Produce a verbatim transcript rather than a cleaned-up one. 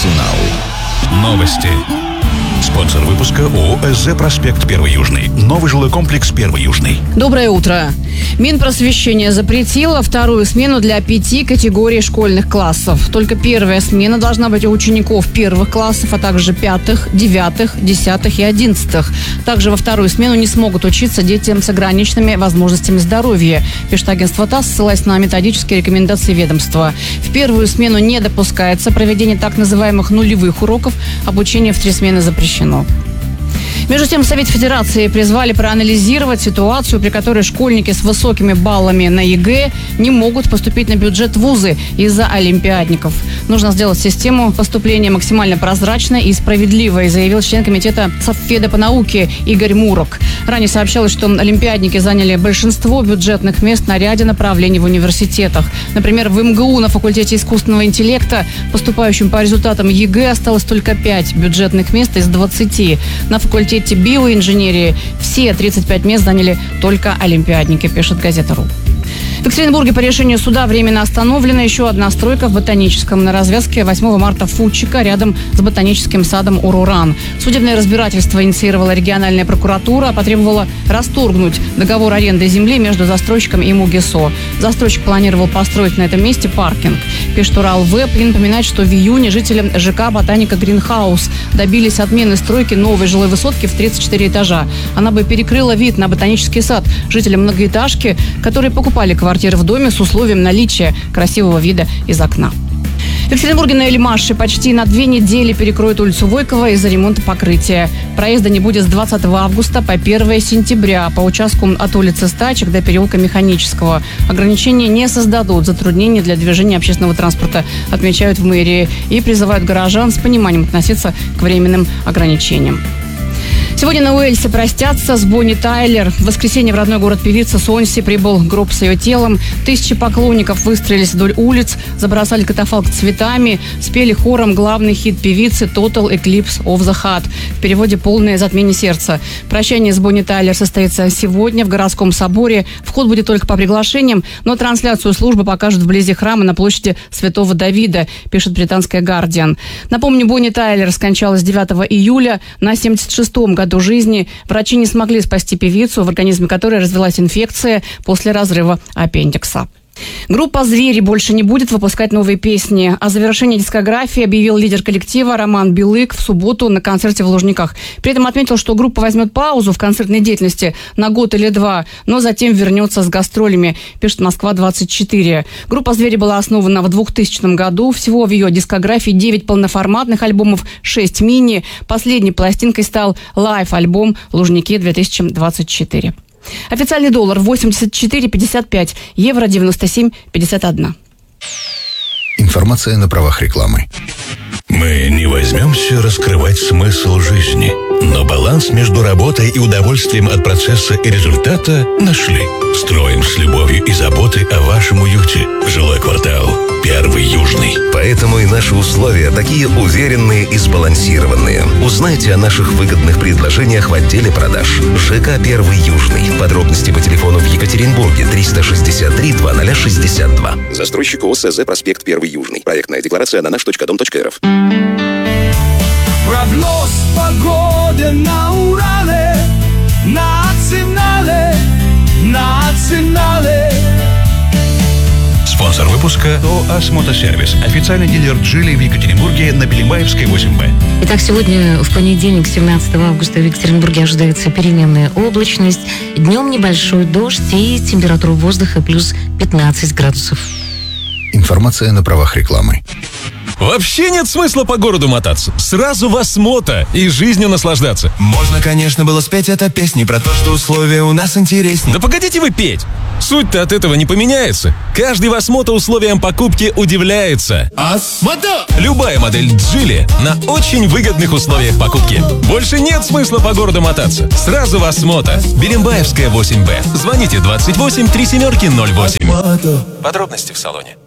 Арсенал. Новости. Спонсор выпуска ООО «СЗ Проспект Первый Южный». Новый жилой комплекс Первый Южный. Доброе утро. Минпросвещение запретило вторую смену для пяти категорий школьных классов. Только первая смена должна быть у учеников первых классов, а также пятых, девятых, десятых и одиннадцатых. Также во вторую смену не смогут учиться дети с ограниченными возможностями здоровья, пишет агентство ТАСС, ссылаясь на методические рекомендации ведомства. В первую смену не допускается проведение так называемых нулевых уроков. Обучение в три смены запрещено. Между тем, в Совете Федерации призвали проанализировать ситуацию, при которой школьники с высокими баллами на ЕГЭ не могут поступить на бюджет вузы из-за олимпиадников. Нужно сделать систему поступления максимально прозрачной и справедливой, заявил член комитета Совфеда по науке Игорь Мурок. Ранее сообщалось, что олимпиадники заняли большинство бюджетных мест на ряде направлений в университетах. Например, в МГУ на факультете искусственного интеллекта поступающим по результатам ЕГЭ осталось только пять бюджетных мест из двадцати. На факультете биоинженерии все тридцать пять мест заняли только олимпиадники, пишет газета РУ. В Екатеринбурге по решению суда временно остановлена еще одна стройка в Ботаническом на развязке восьмого марта Фудчика рядом с ботаническим садом Уруран. Судебное разбирательство инициировала региональная прокуратура, потребовала расторгнуть договор аренды земли между застройщиком и МУГИСО. Застройщик планировал построить на этом месте паркинг. Пишет Уралвеб и напоминает, что в июне жители ЖК «Ботаника Гринхаус» добились отмены стройки новой жилой высотки в тридцать четыре этажа. Она бы перекрыла вид на ботанический сад жителям многоэтажки, которые покупали квартиры в доме с условием наличия красивого вида из окна. В Екатеринбурге на Эльмаше почти на две недели перекроют улицу Войкова из-за ремонта покрытия. Проезда не будет с двадцатого августа по первое сентября по участку от улицы Стачек до переулка Механического. Ограничения не создадут затруднений для движения общественного транспорта, отмечают в мэрии, и призывают горожан с пониманием относиться к временным ограничениям. Сегодня на Уэльсе простятся с Бонни Тайлер. В воскресенье в родной город певицы Сонси прибыл гроб с ее телом. Тысячи поклонников выстроились вдоль улиц, забросали катафалк цветами, спели хором главный хит певицы «Total Eclipse of the Heart». В переводе «Полное затмение сердца». Прощание с Бонни Тайлер состоится сегодня в городском соборе. Вход будет только по приглашениям, но трансляцию службы покажут вблизи храма на площади Святого Давида, пишет британская «Гардиан». Напомню, Бонни Тайлер скончалась девятого июля на семьдесят шестом году жизни. Врачи не смогли спасти певицу, в организме которой развилась инфекция после разрыва аппендикса. Группа «Звери» больше не будет выпускать новые песни. О завершении дискографии объявил лидер коллектива Роман Билык в субботу на концерте в Лужниках. При этом отметил, что группа возьмет паузу в концертной деятельности на год или два, но затем вернется с гастролями, пишет Москва двадцать четыре. Группа «Звери» была основана в двухтысячном году. Всего в ее дискографии девять полноформатных альбомов, шесть мини. Последней пластинкой стал лайв-альбом «Лужники две тысячи двадцать четыре». Официальный доллар восемьдесят четыре пятьдесят пять, евро девяносто семь пятьдесят один. Информация на правах рекламы. Мы не возьмемся раскрывать смысл жизни, но баланс между работой и удовольствием от процесса и результата нашли. Строим с любовью и заботой о вашем уюте. Жилой квартал Первый Южный. Поэтому и наши условия такие уверенные и сбалансированные. Узнайте о наших выгодных предложениях в отделе продаж. ЖК Первый Южный. Подробности по телефону в Екатеринбурге триста шестьдесят три двадцать шестьдесят два. Застройщик ООО «СЗ Проспект Первый Южный». Проектная декларация на наш точка дом точка рф. Прогноз погоды на Урале, национале, национале. Спонсор выпуска ОАС Мотосервис. Официальный дилер «Джили» в Екатеринбурге на Белимбаевской восемь Б. Итак, сегодня в понедельник, семнадцатого августа, в Екатеринбурге ожидается переменная облачность. Днем небольшой дождь и температура воздуха плюс пятнадцать градусов. Информация на правах рекламы. Вообще нет смысла по городу мотаться. Сразу вас мото и жизнью наслаждаться. Можно, конечно, было спеть это песни про то, что условия у нас интереснее. Да погодите вы петь. Суть-то от этого не поменяется. Каждый Восмото условиям покупки удивляется. Осмото! Любая модель Джили на очень выгодных условиях покупки. Больше нет смысла по городу мотаться. Сразу Восмото. Белимбаевская восемь Б. Звоните двадцать восемь три семерки ноль восемь. Подробности в салоне.